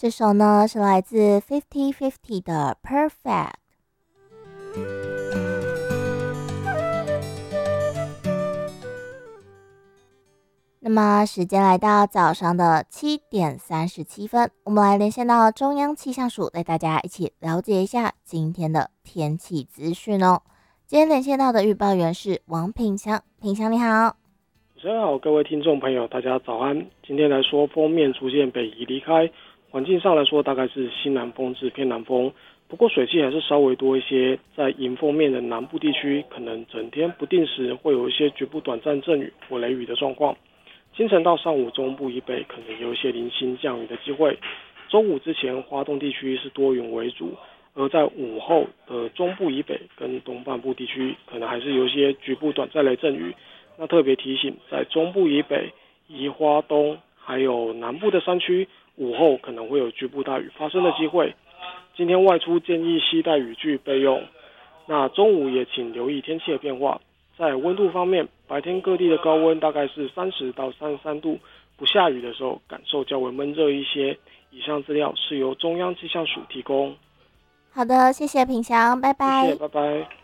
这首呢是来自 50/50的 Perfect。那么时间来到早上的7:37，我们来连线到中央气象署，带大家一起了解一下今天的天气资讯哦。今天连线到的预报员是王品祥，品祥你好。 主持人好，各位听众朋友，大家早安。今天来说，锋面逐渐北移离开，环境上来说大概是西南风至偏南风，不过水汽还是稍微多一些。在迎风面的南部地区，可能整天不定时会有一些局部短暂阵雨或雷雨的状况。清晨到上午，中部以北可能有一些零星降雨的机会。周五之前，花东地区是多云为主，而在午后的中部以北跟东半部地区，可能还是有一些局部短暂雷阵雨。那特别提醒，在中部以北、宜花东还有南部的山区，午后可能会有局部大雨发生的机会。今天外出建议携带雨具备用。那中午也请留意天气的变化。在温度方面，白天各地的高温大概是30到33度，不下雨的时候感受较为闷热一些。以上资料是由中央气象署提供。 好的，谢谢品祥，拜拜。 谢谢，拜拜。